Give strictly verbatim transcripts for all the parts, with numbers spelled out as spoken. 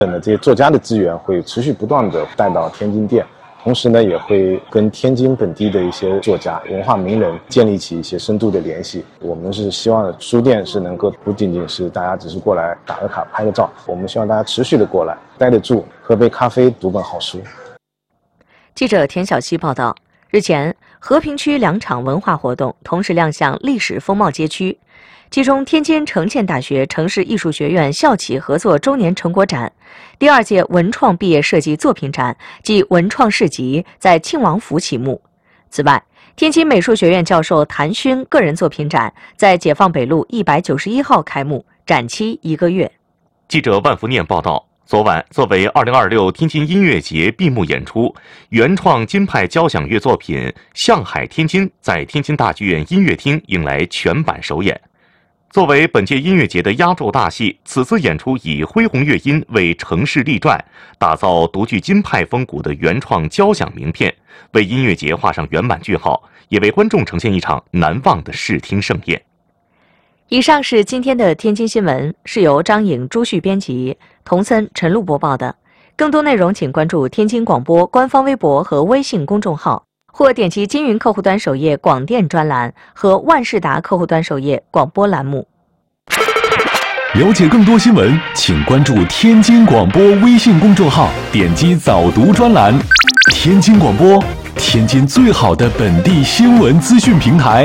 等的这些作家的资源会持续不断的带到天津店，同时呢，也会跟天津本地的一些作家、文化名人建立起一些深度的联系。我们是希望书店是能够不仅仅是大家只是过来打个卡、拍个照，我们希望大家持续的过来，待得住，喝杯咖啡，读本好书。 记者田小希报道，日前，和平区两场文化活动同时亮相历史风貌街区。其中，天津城建大学城市艺术学院校企合作周年成果展、第二届文创毕业设计作品展暨文创市集在庆王府启幕。此外，天津美术学院教授谭勋个人作品展在解放北路一百九十一号开幕，展期一个月。 记者万福念报道，昨晚作为二零二六天津音乐节闭幕演出，原创京派交响乐作品《向海天津》在天津大剧院音乐厅迎来全版首演。作为本届音乐节的压轴大戏，此次演出以恢宏乐音为城市立传，打造独具京派风骨的原创交响名片，为音乐节画上圆满句号，也为观众呈现一场难忘的视听盛宴。 以上是今天的天津新闻，是由张颖、朱旭编辑，童森、陈露播报的。更多内容请关注天津广播官方微博和微信公众号，或点击金云客户端首页广电专栏和万事达客户端首页广播栏目。 了解更多新闻，请关注天津广播微信公众号，点击早读专栏。天津广播，天津最好的本地新闻资讯平台。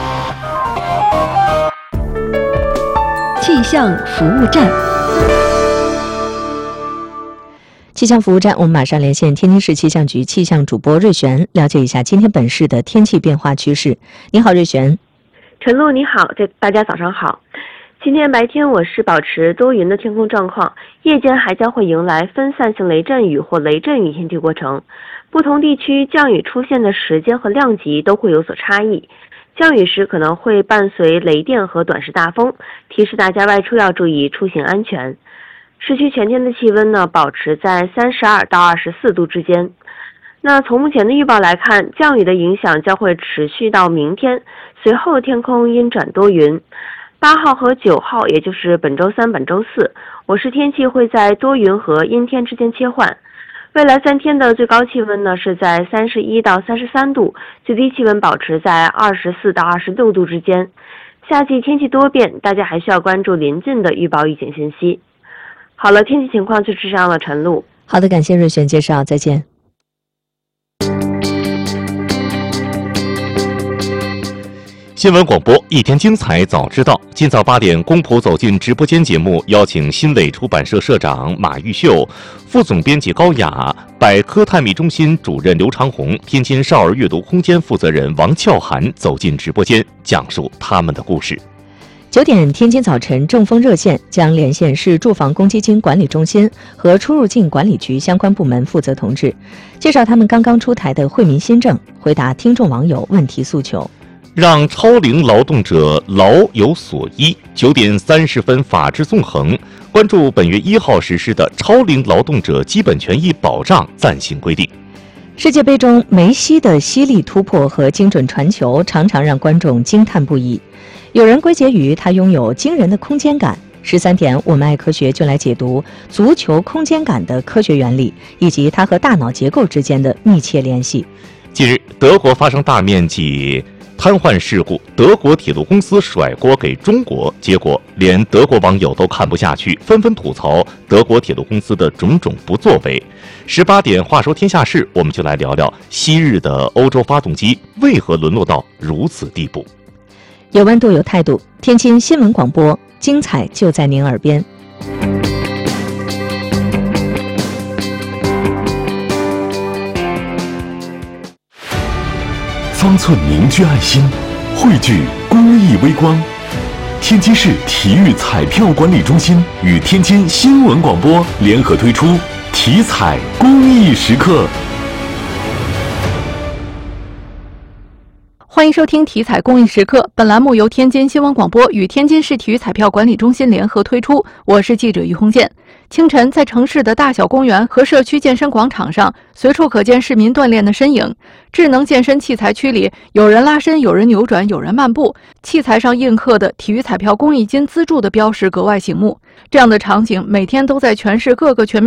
气象服务站。 气象服务站，我们马上连线天津市气象局气象主播瑞璇，了解一下今天本市的天气变化趋势。你好，瑞璇。 陈露你好，大家早上好。今天白天我市保持多云的天空状况，夜间还将会迎来分散性雷阵雨或雷阵雨天气过程。不同地区降雨出现的时间和量级都会有所差异，降雨时可能会伴随雷电和短时大风，提示大家外出要注意出行安全。市区全天的气温呢，保持在三十二到二十四度之间。那从目前的预报来看，降雨的影响将会持续到明天，随后天空阴转多云。八号和九号，也就是本周三、本周四，我市天气会在多云和阴天之间切换。未来三天的最高气温呢是在三十一到三十三度，最低气温保持在二十四到二十六度之间。夏季天气多变，大家还需要关注临近的预报预警信息。好了，天气情况就是这样了，陈露。 好的，感谢瑞璇介绍，再见。 新闻广播一天精彩早知道，今早八点，公仆走进直播间节目邀请新蕾出版社社长马玉秀、副总编辑高雅、百科探秘中心主任刘长红、天津少儿阅读空间负责人王俏涵走进直播间，讲述他们的故事。 九点，天津早晨正风热线将连线市住房公积金管理中心和出入境管理局相关部门负责同志，介绍他们刚刚出台的惠民新政，回答听众网友问题诉求。 让超龄劳动者劳有所依。九点三十分，法治纵横关注本月一号实施的超龄劳动者基本权益保障暂行规定。 世界杯中梅西的犀利突破和精准传球常常让观众惊叹不已，有人归结于他拥有惊人的空间感。十三点，我们爱科学就来解读足球空间感的科学原理，以及它和大脑结构之间的密切联系。 近日，德国发生大面积瘫痪事故，德国铁路公司甩锅给中国，结果连德国网友都看不下去，纷纷吐槽德国铁路公司的种种不作为。十八点，话说天下事，我们就来聊聊昔日的欧洲发动机为何沦落到如此地步。 有温度有态度，天津新闻广播，精彩就在您耳边。 方寸凝聚爱心，汇聚公益微光。天津市体育彩票管理中心与天津新闻广播联合推出体彩公益时刻。 欢迎收听体彩公益时刻，本栏目由天津新闻广播与天津市体育彩票管理中心联合推出，我是记者于红建。 清晨，在城市的大小公园和社区健身广场上，随处可见市民锻炼的身影。智能健身器材区里，有人拉伸，有人扭转，有人漫步。器材上印刻的体育彩票公益金资助的标识格外醒目。这样的场景每天都在全市各个全面